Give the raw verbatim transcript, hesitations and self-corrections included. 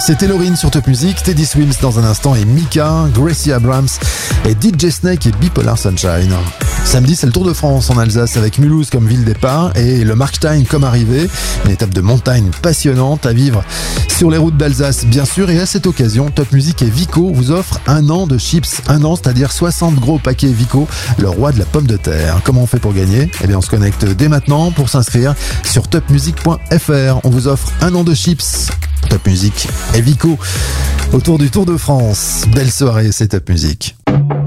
C'était Laurine sur Top Music, Teddy Swims dans un instant et Mika, Gracie Abrams et D J Snake et Bipolar Sunshine. Samedi, c'est le Tour de France en Alsace avec Mulhouse comme ville départ et le Markstein comme arrivée. Une étape de montagne passionnante à vivre sur les routes d'Alsace, bien sûr. Et à cette occasion, Top Music et Vico vous offrent un an de chips. Un an, c'est-à-dire soixante gros paquets Vico, le roi de la pomme de terre. Comment on fait pour gagner ? Eh bien, on se connecte dès maintenant pour s'inscrire sur top music point f r. On vous offre un an de chips. Top Music et Vico autour du Tour de France. Belle soirée, c'est Top Music.